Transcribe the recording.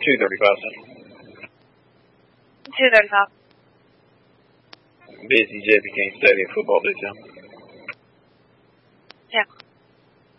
$2.35. $2.35. Busy Jeff, you can't study football, did you? Yeah.